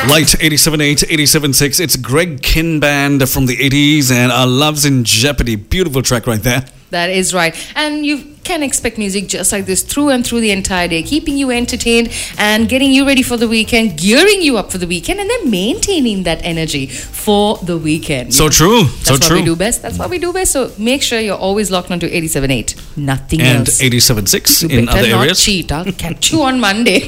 Light 87.8, 87.6. It's Greg Kinn Band from the 80s and Our Love's in Jeopardy. Beautiful track right there. That is right. And you can expect music just like this through and through the entire day, keeping you entertained and getting you ready for the weekend, gearing you up for the weekend, and then maintaining that energy for the weekend. So true. That's what we do best. That's what we do best. So make sure you're always locked onto 87.8. Nothing and else. And 87.6 you in other not areas. Cheat. I'll catch you on Monday.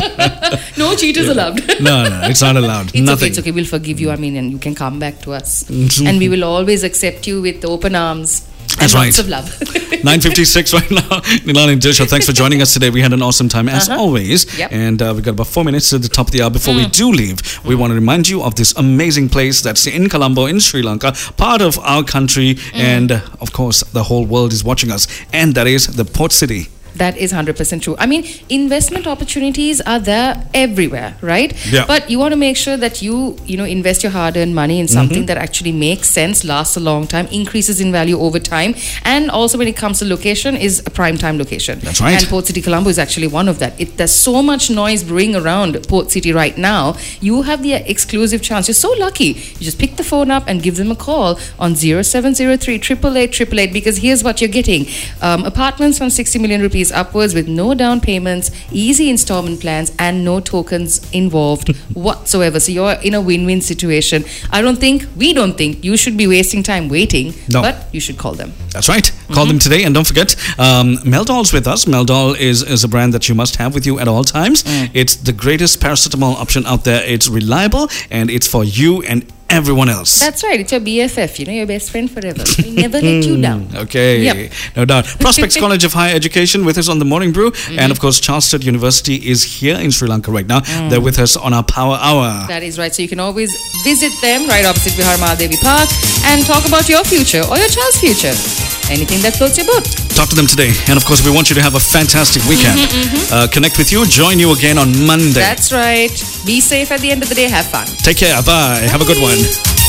No cheaters allowed. No, it's not allowed. Nothing. It's okay. We'll forgive you. And you can come back to us. And we will always accept you with open arms. That's and right. Lots of love. 9:56 right now. Nilan and Disha, thanks for joining us today. We had an awesome time as always. Yep. And we've got about 4 minutes to the top of the hour. Before we do leave, we want to remind you of this amazing place that's in Colombo, in Sri Lanka, part of our country. And of course, the whole world is watching us. And that is the Port City. That is 100% true. I mean, investment opportunities are there everywhere, right? Yeah. But you want to make sure that you invest your hard-earned money in something that actually makes sense, lasts a long time, increases in value over time, and also when it comes to location, is a prime time location. That's right. And Port City Colombo is actually one of that. There's so much noise brewing around Port City right now. You have the exclusive chance. You're so lucky. You just pick the phone up and give them a call on 0703 888 because here's what you're getting. Apartments from 60 million rupees upwards with no down payments, easy installment plans, and no tokens involved whatsoever. So you're in a win-win situation. We don't think you should be wasting time waiting, but you should call them. That's right. Call them today, and don't forget, Meldol's with us. Meldol is a brand that you must have with you at all times. It's the greatest paracetamol option out there. It's reliable, and it's for you and everyone else. That's right. It's your BFF, your best friend forever. We never let you down. Okay. Yep. No doubt. Prospects College of Higher Education with us on the Morning Brew. And of course, Chartered University is here in Sri Lanka right now. They're with us on our Power Hour. That is right. So you can always visit them right opposite Vihar Mahadevi Park and talk about your future or your child's future. Anything that floats your boat. Talk to them today. And of course, we want you to have a fantastic weekend. Connect with you. Join you again on Monday. That's right. Be safe at the end of the day. Have fun. Take care. Bye. Have a good one.